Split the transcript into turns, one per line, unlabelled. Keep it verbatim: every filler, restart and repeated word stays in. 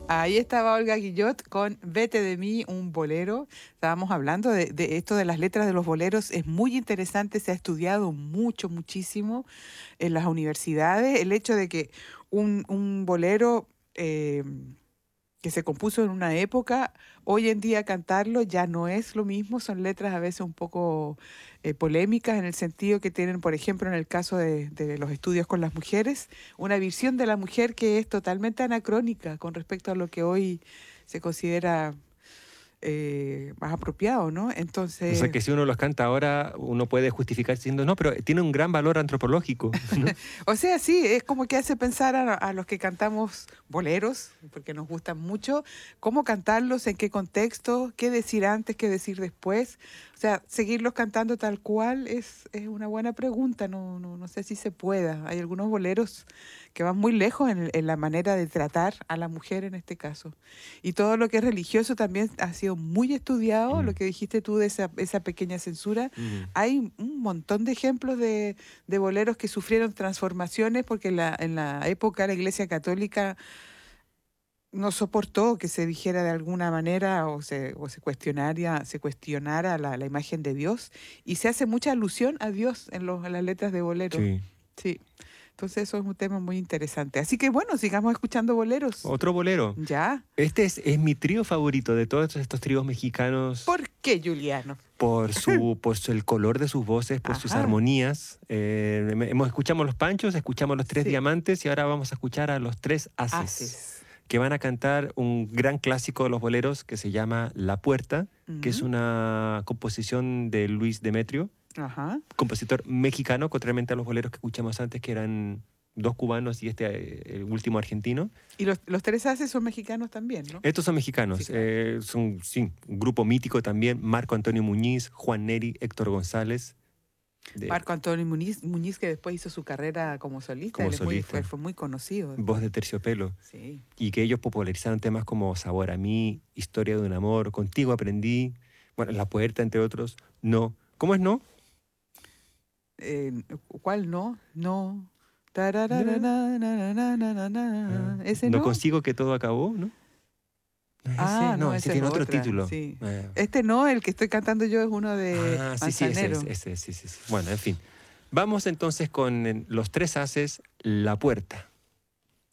Ahí estaba Olga Guillot con Vete de mí, un bolero. Estábamos hablando de, de esto de las letras de los boleros. Es muy interesante, se ha estudiado mucho, muchísimo en las universidades. El hecho de que un, un bolero eh, que se compuso en una época, hoy en día cantarlo ya no es lo mismo. Son letras a veces un poco eh, polémicas en el sentido que tienen, por ejemplo, en el caso de, de los estudios con las mujeres, una visión de la mujer que es totalmente anacrónica con respecto a lo que hoy se considera eh, más apropiado, ¿no?
O sea
Entonces,
que si uno los canta ahora, uno puede justificar diciendo, no, pero tiene un gran valor antropológico, ¿no?
o sea, sí, es como que hace pensar a, a los que cantamos boleros, porque nos gustan mucho, cómo cantarlos, en qué contexto, qué decir antes, qué decir después. O sea, seguirlos cantando tal cual es, es una buena pregunta, no, no, no sé si se pueda. Hay algunos boleros que van muy lejos en, en la manera de tratar a la mujer en este caso. Y todo lo que es religioso también ha sido muy estudiado, lo
Mm,
que dijiste tú de esa, esa pequeña censura.
mm.
Hay un montón de ejemplos de, de boleros que sufrieron transformaciones porque en la, en la época la Iglesia Católica no soportó que se dijera de alguna manera o se, o se cuestionaria, se cuestionara la, la imagen de Dios y se hace mucha alusión a Dios en, los, en las letras de boleros.
Sí.
Sí, entonces eso es un tema muy interesante. Así que bueno, sigamos escuchando boleros.
Otro bolero.
¿Ya?
Este es, es mi trío favorito de todos estos tríos mexicanos
¿Por qué, Juliano?
por su, por su- el color de sus voces, por sus
Ajá,
armonías. Eh, hemos, escuchamos los Panchos, escuchamos los Tres
sí,
Diamantes y ahora vamos a escuchar a los Tres Haces,
haces.
que van a cantar un gran clásico de los boleros que se llama La Puerta, que es
Ujú,
una composición de Luis Demetrio,
ajá.
compositor mexicano, contrariamente a los boleros que escuchamos antes, que eran dos cubanos y este eh, el último argentino.
Y los, los tres haces son mexicanos también, ¿no?
Estos son
Sí,
mexicanos,
claro.
eh, son sí, un grupo mítico también, Marco Antonio Muñiz, Juan Neri, Héctor González, de,
Marco Antonio Muñiz, Muñiz, que después hizo su carrera como solista,
como
él es muy, fue,
solista,
fue muy conocido
voz
después.
de Terciopelo,
Sí.
y que ellos popularizaron temas como Sabor a mí, Historia de un amor, Contigo aprendí, bueno, La Puerta, entre otros, No. ¿Cómo es No?
Eh, ¿cuál no? No.
No,
Tarararararararararara.
ah,
¿Ese
no
no?
consigo que todo acabó, ¿no? ¿No es ese?
Ah,
No,
no,
ese
esa es
tiene otro
otra,
título.
sí.
Ah,
Este no, el que estoy cantando yo es uno de
ah, sí, sí, ese es,
Manzanero.
ese es, sí, sí, sí. Bueno, en fin. Vamos entonces con eh, los Tres Haces, La Puerta.